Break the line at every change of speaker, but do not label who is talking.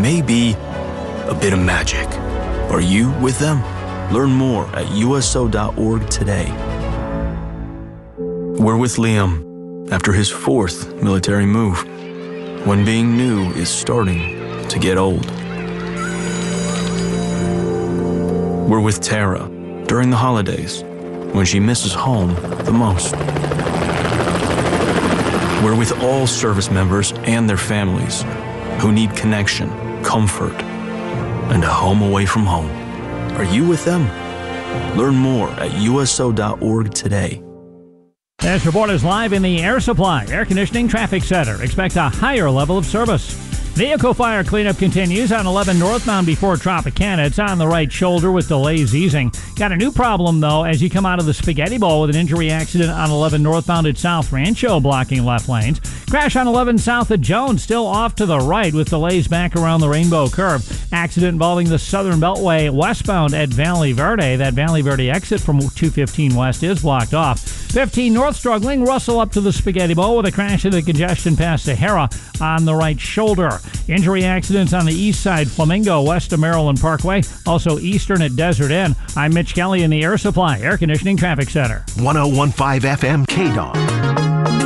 maybe a bit of magic. Are you with them? Learn more at USO.org today. We're with Liam after his 4th military move, when being new is starting to get old. We're with Tara during the holidays, when she misses home the most. We're with all service members and their families who need connection, comfort, and a home away from home. Are you with them? Learn more at USO.org today.
This report is live in the Air Supply Air Conditioning Traffic Center. Expect a higher level of service. Vehicle fire cleanup continues on 11 northbound before Tropicana. It's on the right shoulder with delays easing. Got a new problem, though, as you come out of the Spaghetti Bowl with an injury accident on 11 northbound at South Rancho, blocking left lanes. Crash on 11 south of Jones, still off to the right with delays back around the Rainbow Curve. Accident involving the Southern Beltway westbound at Valley Verde. That Valley Verde exit from 215 west is blocked off. 15 north struggling. Russell up to the Spaghetti Bowl with a crash of the congestion past Sahara on the right shoulder. Injury accidents on the east side, Flamingo west of Maryland Parkway. Also eastern at Desert Inn. I'm Mitch Kelly in the Air Supply Air Conditioning Traffic Center.
101.5 FM KDOG.